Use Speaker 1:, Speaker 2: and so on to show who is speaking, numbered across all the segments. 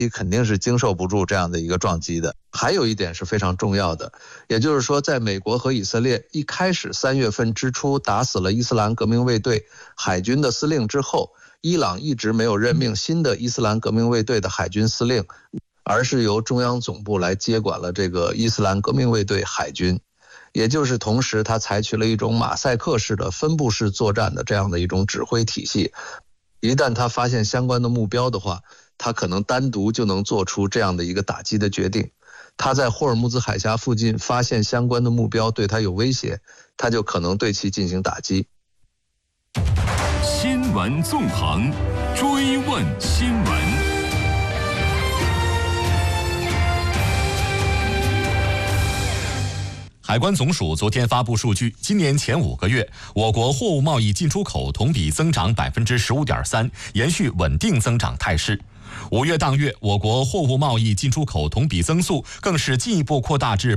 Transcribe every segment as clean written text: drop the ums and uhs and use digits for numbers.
Speaker 1: 肯定是经受不住这样的一个撞击的。还有一点是非常重要的，也就是说，在美国和以色列一开始3月份之初打死了伊斯兰革命卫队海军的司令之后，伊朗一直没有任命新的伊斯兰革命卫队的海军司令，而是由中央总部来接管了这个伊斯兰革命卫队海军。也就是同时他采取了一种马赛克式的分布式作战的这样的一种指挥体系，一旦他发现相关的目标的话，他可能单独就能做出这样的一个打击的决定。他在霍尔木兹海峡附近发现相关的目标对他有威胁，他就可能对其进行打击。
Speaker 2: 新闻纵横，追问新闻。海关总署昨天发布数据，今年前5个月，我国货物贸易进出口同比增长 15.3%， 延续稳定增长态势。5月当月，我国货物贸易进出口同比增速更是进一步扩大至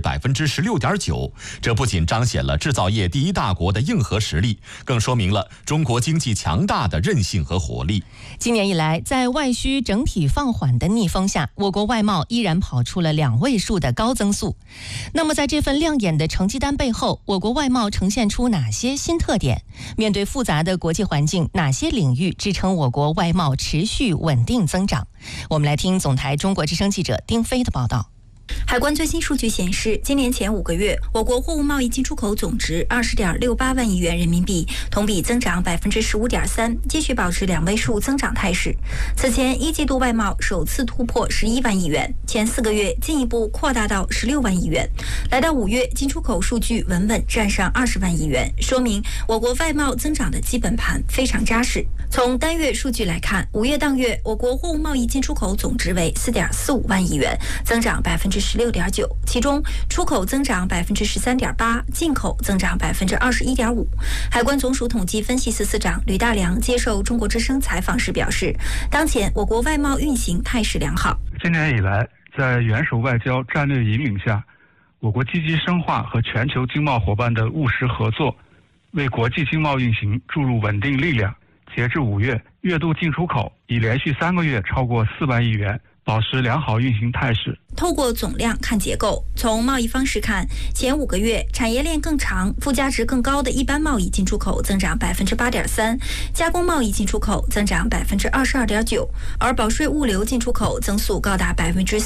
Speaker 2: 16.9%， 这不仅彰显了制造业第一大国的硬核实力，更说明了中国经济强大的韧性和活力。
Speaker 3: 今年以来，在外需整体放缓的逆风下，我国外贸依然跑出了2位数的高增速。那么在这份亮眼的成绩单背后，我国外贸呈现出哪些新特点？面对复杂的国际环境，哪些领域支撑我国外贸持续稳定增长？我们来听总台中国之声记者丁飞的报道。
Speaker 4: 海关最新数据显示，今年前5个月，我国货物贸易进出口总值 20.68 万亿元人民币，同比增长 15.3%， 继续保持2位数增长态势。此前1季度外贸首次突破11万亿元，前4个月进一步扩大到16万亿元。来到5月，进出口数据稳稳站上20万亿元，说明我国外贸增长的基本盘非常扎实。从单月数据来看，5月当月，我国货物贸易进出口总值为 4.45 万亿元，增长 16.9%， 其中出口增长 13.8%， 进口增长 21.5%。海关总署统计分析司司长吕大良接受中国之声采访时表示，当前我国外贸运行态势良好。
Speaker 5: 今年以来，在元首外交战略引领下，我国积极深化和全球经贸伙伴的务实合作，为国际经贸运行注入稳定力量。截至5月，月度进出口已连续3个月超过4万亿元，保持良好运行态势。
Speaker 4: 透过总量看结构，从贸易方式看，前5个月产业链更长、附加值更高的一般贸易进出口增长 8.3%， 加工贸易进出口增长 22.9%， 而保税物流进出口增速高达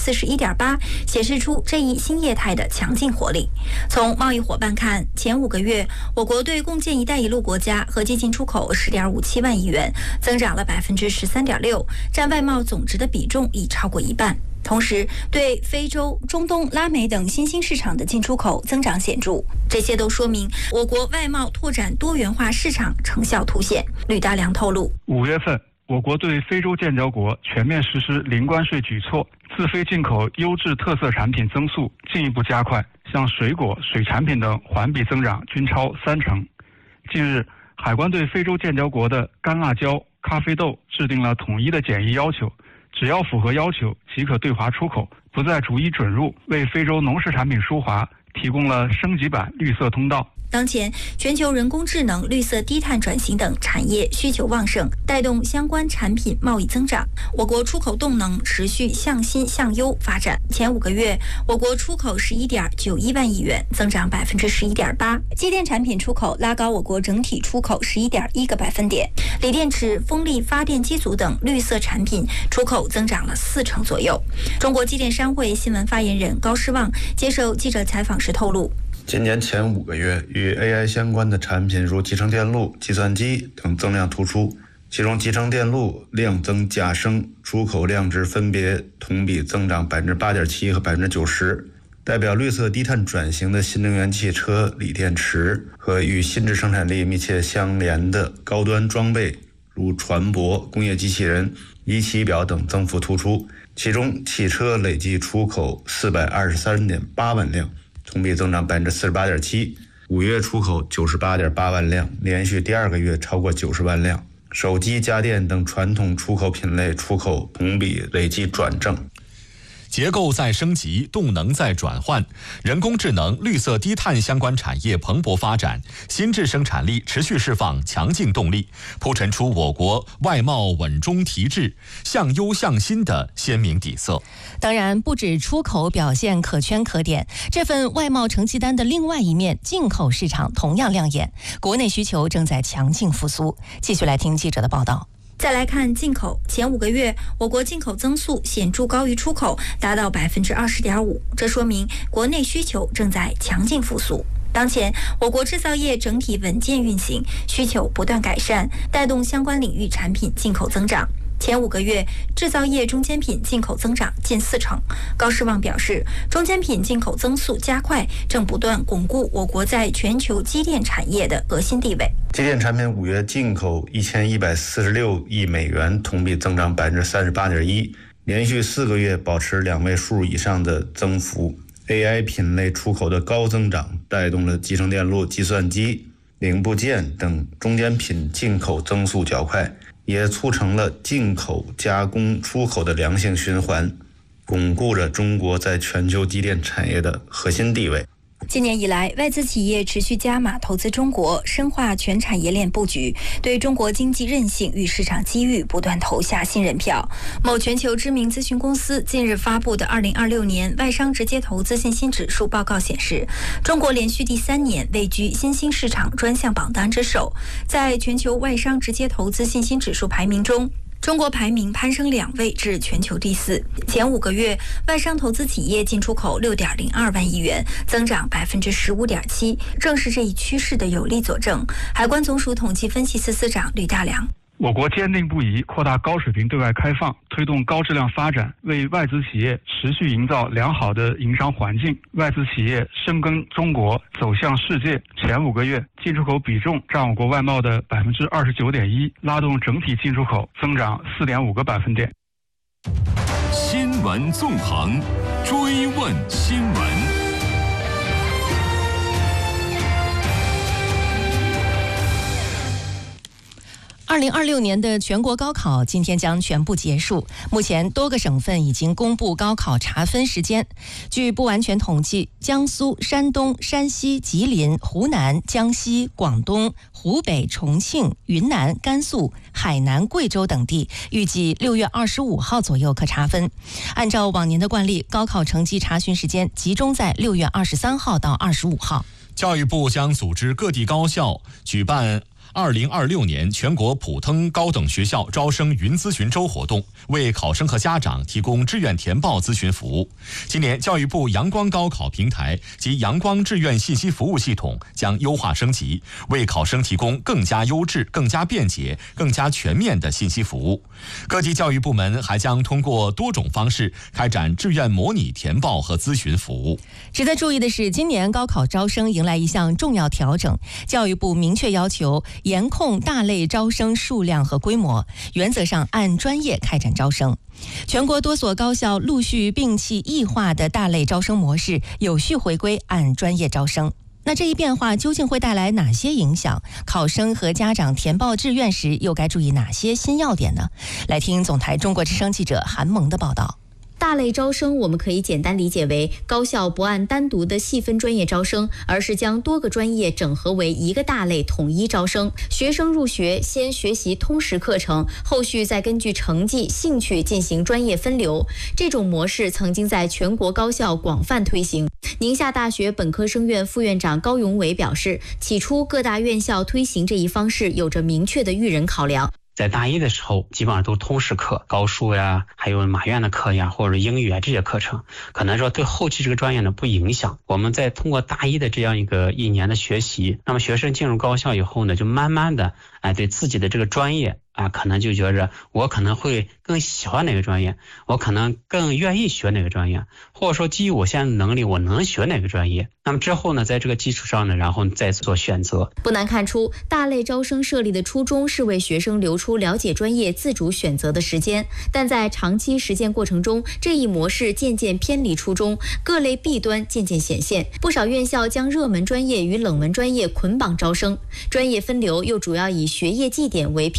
Speaker 4: 41.8%， 显示出这一新业态的强劲活力。从贸易伙伴看，前5个月我国对共建“一带一路”国家合计进出口 10.57 万亿元，增长了 13.6%， 占外贸总值的比重已超过一半。同时，对非洲、中东、拉美等新兴市场的进出口增长显著，这些都说明我国外贸拓展多元化市场成效凸显。吕大良透露
Speaker 5: ，5月份，我国对非洲建交国全面实施零关税举措，自非进口优质特色产品增速进一步加快，像水果、水产品等环比增长均超30%。近日，海关对非洲建交国的干辣椒、咖啡豆制定了统一的检疫要求，只要符合要求即可对华出口，不再逐一准入，为非洲农事产品输华提供了升级版绿色通道。
Speaker 4: 当前，全球人工智能、绿色低碳转型等产业需求旺盛，带动相关产品贸易增长。我国出口动能持续向新向优发展。前5个月，我国出口 11.91 万亿元，增长 11.8%。机电产品出口拉高我国整体出口 11.1个百分点。锂电池、风力发电机组等绿色产品出口增长了40%左右。中国机电商会新闻发言人高诗旺接受记者采访时透露，
Speaker 6: 今年前5个月，与 AI 相关的产品如集成电路、计算机等增量突出，其中集成电路量增价升，出口量值分别同比增长 8.7% 和 90%， 代表绿色低碳转型的新能源汽车、锂电池和与新质生产力密切相连的高端装备如船舶、工业机器人、仪器表等增幅突出。其中汽车累计出口 423.8 万辆，同比增长 48.7%， 5月出口 98.8 万辆，连续第2个月超过90万辆。手机、家电等传统出口品类出口同比累计转正。
Speaker 2: 结构在升级，动能在转换，人工智能、绿色低碳相关产业蓬勃发展，新质生产力持续释放强劲动力，铺陈出我国外贸稳中提质、向优向新的鲜明底色。
Speaker 3: 当然，不止出口表现可圈可点，这份外贸成绩单的另外一面，进口市场同样亮眼，国内需求正在强劲复苏。继续来听记者的报道。
Speaker 4: 再来看进口，前5个月，我国进口增速显著高于出口，达到20.5%，这说明国内需求正在强劲复苏。当前，我国制造业整体稳健运行，需求不断改善，带动相关领域产品进口增长。前5个月，制造业中间品进口增长近40%。高士旺表示，中间品进口增速加快，正不断巩固我国在全球机电产业的核心地位。
Speaker 6: 机电产品5月进口1146亿美元，同比增长38.1%，连续4个月保持2位数以上的增幅。AI 品类出口的高增长，带动了集成电路、计算机、零部件等中间品进口增速较快，也促成了进口加工出口的良性循环，巩固着中国在全球机电产业的核心地位。
Speaker 4: 今年以来，外资企业持续加码投资中国，深化全产业链布局，对中国经济韧性与市场机遇不断投下信任票。某全球知名咨询公司近日发布的2026年外商直接投资信心指数报告显示，中国连续第3年位居新兴市场专项榜单之首，在全球外商直接投资信心指数排名中，中国排名攀升2位至全球第4。前5个月，外商投资企业进出口6.02万亿元，增长15.7%，正是这一趋势的有力佐证。海关总署统计分析司司长吕大良。
Speaker 5: 我国坚定不移扩大高水平对外开放，推动高质量发展，为外资企业持续营造良好的营商环境。外资企业深耕中国，走向世界。前5个月，进出口比重占我国外贸的29.1%，拉动整体进出口增长4.5个百分点。
Speaker 7: 新闻纵横，追问新闻。
Speaker 3: 2026年的全国高考今天将全部结束，目前多个省份已经公布高考查分时间。据不完全统计，江苏、山东、山西、吉林、湖南、江西、广东、湖北、重庆、云南、甘肃、海南、贵州等地预计6月25号左右可查分。按照往年的惯例，高考成绩查询时间集中在6月23号到25号。
Speaker 2: 教育部将组织各地高校举办2026年全国普通高等学校招生云咨询周活动，为考生和家长提供志愿填报咨询服务。今年教育部阳光高考平台及阳光志愿信息服务系统将优化升级，为考生提供更加优质、更加便捷、更加全面的信息服务。各级教育部门还将通过多种方式开展志愿模拟填报和咨询服务。
Speaker 3: 值得注意的是，今年高考招生迎来一项重要调整，教育部明确要求严控大类招生数量和规模，原则上按专业开展招生。全国多所高校陆续摒弃异化的大类招生模式，有序回归按专业招生。那这一变化究竟会带来哪些影响？考生和家长填报志愿时又该注意哪些新要点呢？来听总台中国之声记者韩萌的报道。
Speaker 8: 大类招生我们可以简单理解为高校不按单独的细分专业招生，而是将多个专业整合为一个大类统一招生。学生入学先学习通识课程，后续再根据成绩、兴趣进行专业分流。这种模式曾经在全国高校广泛推行。宁夏大学本科生院副院长高永伟表示，起初各大院校推行这一方式有着明确的育人考量。
Speaker 9: 在大一的时候，基本上都是通识课，高数呀，还有马院的课呀，或者英语啊这些课程，可能说对后期这个专业呢不影响。我们在通过大一的这样一年的学习，那么学生进入高校以后呢，就慢慢的对自己的这个专业可能就觉着我可能会更喜欢哪个专业，我可能更愿意学哪个专业，或者说基于我现在的能力，我能学哪个专业。那么之后呢，在这个基础上呢，然后再做选择。
Speaker 8: 不难看出，大类招生设立的初衷是为学生留出了解专业、自主选择的时间，但在长期实践过程中，这一模式渐渐偏离初衷，各类弊端渐渐显现。不少院校将热门专业与冷门专业捆绑招生，专业分流又主要以学业绩点为评判标准。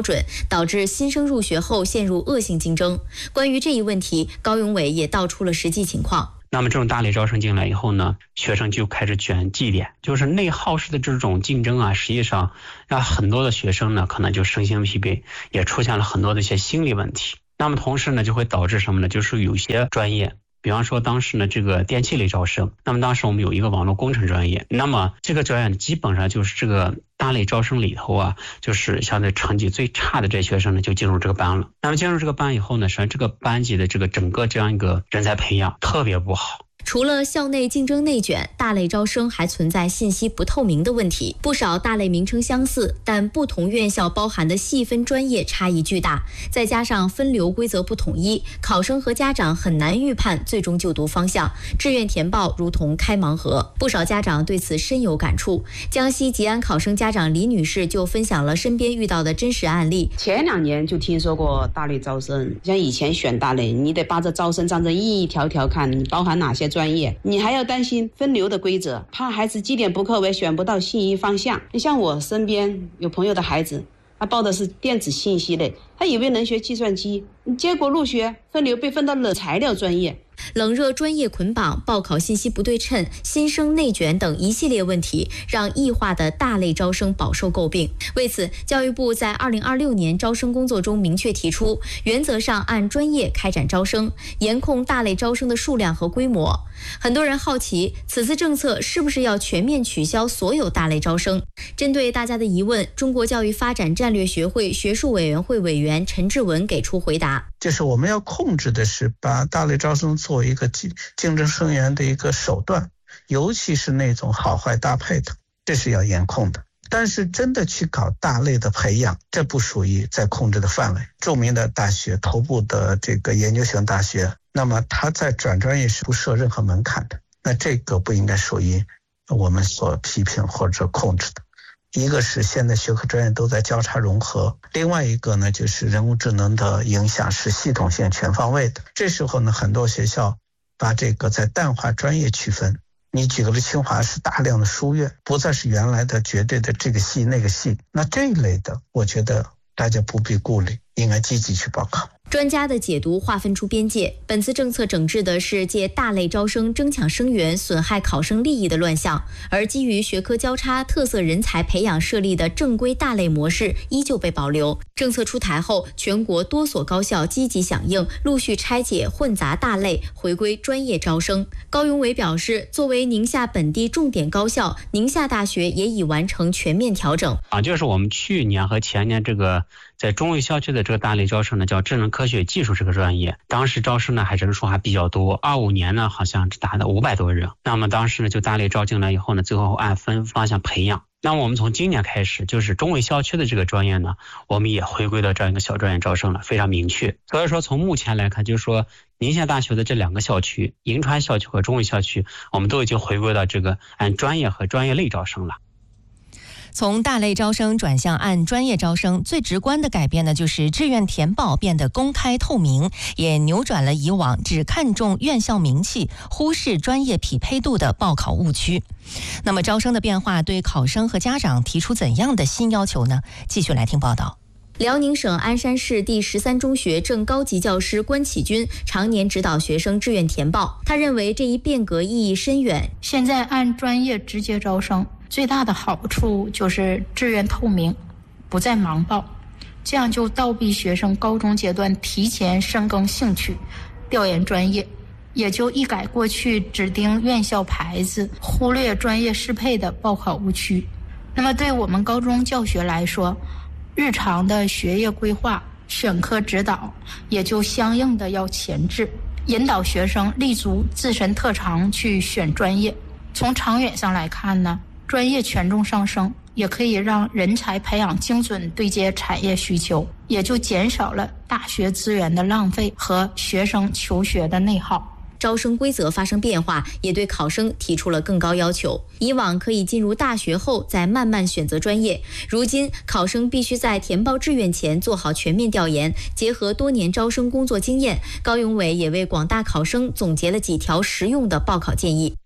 Speaker 8: 准，导致新生入学后陷入恶性竞争。关于这一问题，高永伟也道出了实际情况。
Speaker 9: 那么这种大类招生进来以后呢，学生就开始卷绩点，就是内耗式的这种竞争啊，实际上让很多的学生呢可能就身心疲惫，也出现了很多的一些心理问题。那么同时呢就会导致什么呢？就是有些专业，比方说当时呢这个电气类招生，那么当时我们有一个网络工程专业，那么这个专业基本上就是这个大类招生里头啊，就是相对成绩最差的这些学生呢就进入这个班了。那么进入这个班以后呢，实际上这个班级的这个整个这样一个人才培养特别不好。
Speaker 8: 除了校内竞争内卷，大类招生还存在信息不透明的问题。不少大类名称相似，但不同院校包含的细分专业差异巨大，再加上分流规则不统一，考生和家长很难预判最终就读方向，志愿填报如同开盲盒。不少家长对此深有感触。江西吉安考生家长李女士就分享了身边遇到的真实案例。
Speaker 10: 前2年就听说过大类招生，像以前选大类，你得把这招生章程一条条看，你包含哪些专业，你还要担心分流的规则，怕孩子绩点不够为选不到心仪方向。你像我身边有朋友的孩子，他报的是电子信息类，他以为能学计算机，结果入学分流被分到了材料专业。
Speaker 8: 冷热专业捆绑、报考信息不对称、新生内卷等一系列问题，让异化的大类招生饱受诟病。为此，教育部在2026年招生工作中明确提出，原则上按专业开展招生，严控大类招生的数量和规模。很多人好奇，此次政策是不是要全面取消所有大类招生？针对大家的疑问，中国教育发展战略学会学术委员会委员陈志文给出回答：
Speaker 11: 就是我们要控制的是把大类招生作为一个竞争生源的一个手段，尤其是那种好坏搭配的，这是要严控的。但是真的去搞大类的培养，这不属于在控制的范围。著名的大学、头部的这个研究型大学，那么它在转专业是不设任何门槛的，那这个不应该属于我们所批评或者控制的。一个是现在学科专业都在交叉融合，另外一个呢就是人工智能的影响是系统性全方位的。这时候呢，很多学校把这个在淡化专业区分。你举个例，清华是大量的书院，不再是原来的绝对的这个系那个系，那这一类的我觉得大家不必顾虑，应该积极去报考。
Speaker 8: 专家的解读划分出边界，本次政策整治的是借大类招生争抢生源、损害考生利益的乱象，而基于学科交叉、特色人才培养设立的正规大类模式依旧被保留。政策出台后，全国多所高校积极响应，陆续拆解混杂大类，回归专业招生。高永伟表示，作为宁夏本地重点高校，宁夏大学也已完成全面调整。
Speaker 9: 就是我们去年和前年这个在中卫校区的这个大类招生呢，叫智能科学技术这个专业，当时招生呢人数还比较多，25年呢好像只达到500多人。那么当时呢就大类招进来以后呢，最后按分方向培养。那么我们从今年开始，就是中卫校区的这个专业呢，我们也回归到这样一个小专业招生了，非常明确。所以说从目前来看，就是说宁夏大学的这2个校区，银川校区和中卫校区，我们都已经回归到这个按专业和专业类招生了。
Speaker 3: 从大类招生转向按专业招生，最直观的改变呢，就是志愿填报变得公开透明，也扭转了以往只看重院校名气、忽视专业匹配度的报考误区。那么招生的变化对考生和家长提出怎样的新要求呢？继续来听报道。
Speaker 8: 辽宁省鞍山市第13中学正高级教师关启军常年指导学生志愿填报，他认为这一变革意义深远。
Speaker 12: 现在按专业直接招生，最大的好处就是志愿透明，不再盲报，这样就倒逼学生高中阶段提前深耕兴趣，调研专业，也就一改过去指定院校牌子、忽略专业适配的报考误区。那么对我们高中教学来说，日常的学业规划、选科指导也就相应的要前置，引导学生立足自身特长去选专业。从长远上来看呢，专业权重上升，也可以让人才培养精准对接产业需求，也就减少了大学资源的浪费和学生求学的内耗。
Speaker 8: 招生规则发生变化，也对考生提出了更高要求。以往可以进入大学后再慢慢选择专业，如今考生必须在填报志愿前做好全面调研，结合多年招生工作经验，高永伟也为广大考生总结了几条实用的报考建议。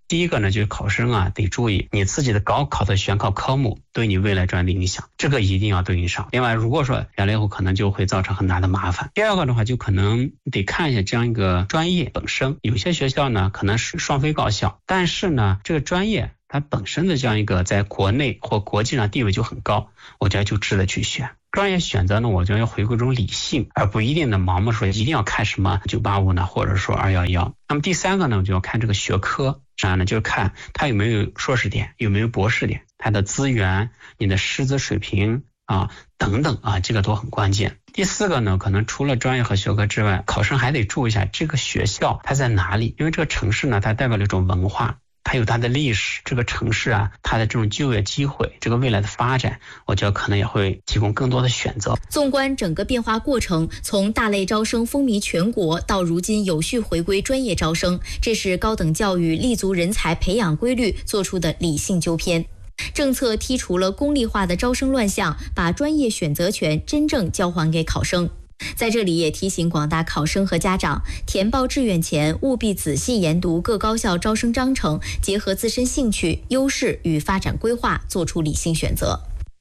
Speaker 9: 第一个呢，就是考生啊得注意你自己的高考的选考科目对你未来专业的影响，这个一定要对应上。另外，如果说原来以后可能就会造成很大的麻烦。第二个的话，就可能得看一下这样一个专业本身，有些学校呢可能是双非高校，但是呢这个专业它本身的这样一个在国内或国际上地位就很高，我觉得就值得去选。专业选择呢，我觉得要回归这种理性，而不一定的盲目说一定要看什么985呢，或者说211。那么第三个呢，就要看这个学科，这样呢就是看它有没有硕士点，有没有博士点，它的资源、你的师资水平啊等等啊，这个都很关键。第四个呢，可能除了专业和学科之外，考生还得注意一下这个学校它在哪里，因为这个城市呢，它代表了一种文化。它有它的历史，这个城市啊，它的这种就业机会，这个未来的发展，我觉得可能也会提供更多的选择。
Speaker 8: 纵观整个变化过程，从大类招生风靡全国到如今有序回归专业招生，这是高等教育立足人才培养规律做出的理性纠偏。政策剔除了功利化的招生乱象，把专业选择权真正交还给考生。在这里也提醒广大考生和家长，填报志愿前务必仔细研读各高校招生章程，结合自身兴趣、优势与发展规划，做出理性选择。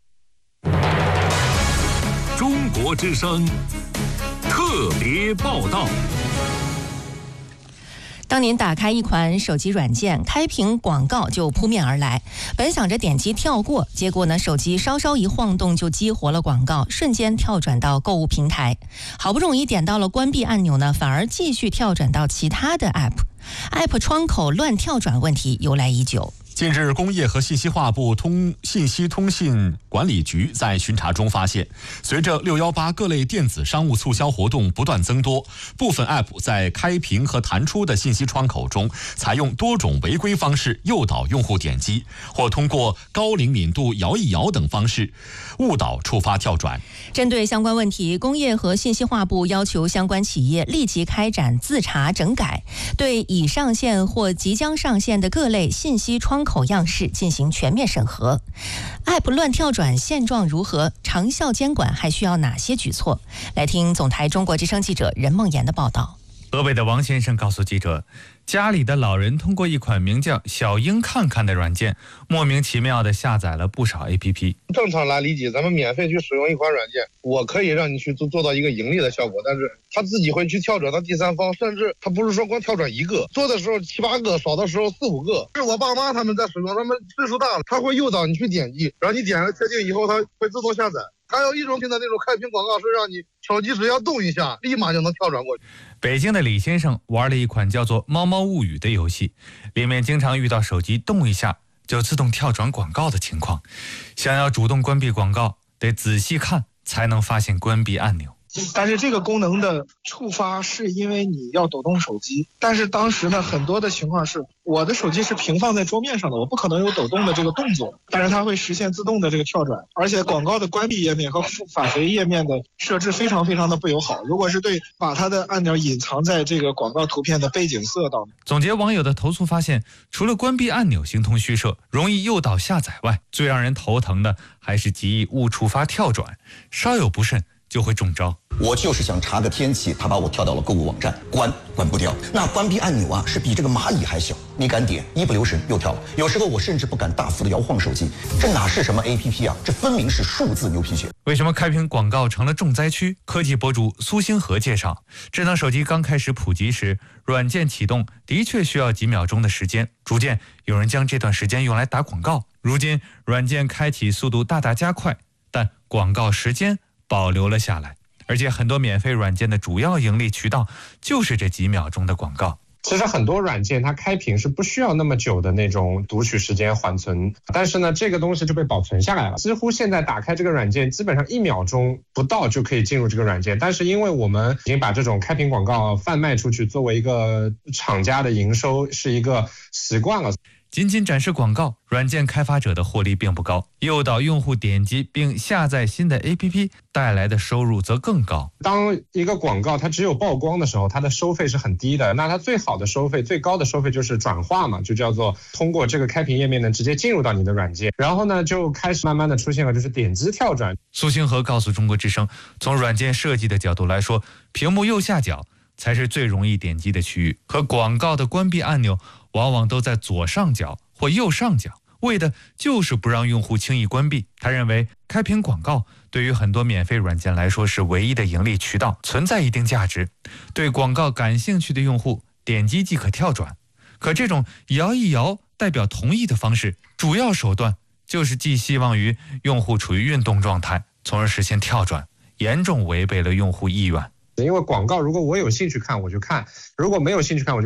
Speaker 7: 中国之声特别报道。
Speaker 3: 当您打开一款手机软件，开屏广告就扑面而来，本想着点击跳过，结果呢，手机稍稍一晃动就激活了广告，瞬间跳转到购物平台。好不容易点到了关闭按钮呢，反而继续跳转到其他的 App 窗口乱跳转问题由来已久。
Speaker 2: 近日，工业和信息化部信息通信管理局在巡查中发现，随着618各类电子商务促销活动不断增多，部分 App 在开屏和弹出的信息窗口中，采用多种违规方式诱导用户点击，或通过高灵敏度摇一摇等方式误导触发跳转。
Speaker 3: 针对相关问题，工业和信息化部要求相关企业立即开展自查整改，对已上线或即将上线的各类信息窗口样式进行全面审核。 App 乱跳转现状如何？长效监管还需要哪些举措？来听总台中国之声记者任梦妍的报道。
Speaker 13: 河北的王先生告诉记者，家里的老人通过一款名叫小鹰看看的软件，莫名其妙地下载了不少 APP。
Speaker 14: 正常来理解，咱们免费去使用一款软件，我可以让你去做到一个盈利的效果，但是他自己会去跳转到第三方，甚至他不是说光跳转一个，做的时候7、8个，少的时候4、5个。是我爸妈他们在使用，他们岁数大了，他会诱导你去点击，然后你点了确定以后，他会自动下载。还有一种性的那种开屏广告，是让你手机只要动一下，立马就能跳转过去。
Speaker 13: 北京的李先生玩了一款叫做《猫猫物语》的游戏，里面经常遇到手机动一下就自动跳转广告的情况。想要主动关闭广告，得仔细看才能发现关闭按钮。
Speaker 15: 但是这个功能的触发是因为你要抖动手机，但是当时呢，很多的情况是我的手机是平放在桌面上的，我不可能有抖动的这个动作，但是它会实现自动的这个跳转，而且广告的关闭页面和返回页面的设置非常非常的不友好。如果是把它的按钮隐藏在这个广告图片的背景色当中。
Speaker 13: 总结网友的投诉发现，除了关闭按钮形同虚设，容易诱导下载外，最让人头疼的还是极易误触发跳转，稍有不慎就会中招。
Speaker 16: 我就是想查个天气，他把我跳到了购物网站，关不掉。那关闭按钮啊，是比这个蚂蚁还小，你敢点，一不留神又跳了。有时候我甚至不敢大幅的摇晃手机，这哪是什么 APP 啊，这分明是数字牛皮癣。
Speaker 13: 为什么开屏广告成了重灾区？科技博主苏星河介绍，智能手机刚开始普及时，软件启动的确需要几秒钟的时间，逐渐有人将这段时间用来打广告。如今软件开启速度大大加快，但广告时间保留了下来，而且很多免费软件的主要盈利渠道就是这几秒钟的广告。
Speaker 17: 其实很多软件它开屏是不需要那么久的那种读取时间缓存，但是呢这个东西就被保存下来了。几乎现在打开这个软件基本上1秒钟不到就可以进入这个软件，但是因为我们已经把这种开屏广告贩卖出去，作为一个厂家的营收是一个习惯了。
Speaker 13: 仅仅展示广告，软件开发者的获利并不高，诱导用户点击并下载新的 APP 带来的收入则更高。
Speaker 17: 当一个广告它只有曝光的时候，它的收费是很低的，那它最好的收费、最高的收费就是转化嘛，就叫做通过这个开屏页面呢直接进入到你的软件，然后呢就开始慢慢的出现了就是点击跳转。
Speaker 13: 苏星河告诉中国之声，从软件设计的角度来说，屏幕右下角才是最容易点击的区域，可广告的关闭按钮往往都在左上角或右上角，为的就是不让用户轻易关闭。他认为开屏广告对于很多免费软件来说是唯一的盈利渠道，存在一定价值。对广告感兴趣的用户点击即可跳转，可这种摇一摇代表同意的方式，主要手段就是寄希望于用户处于运动状态，从而实现跳转，严重违背了用户意愿。
Speaker 17: 因为广告如果我有兴趣看我就看，如果没有兴趣看我就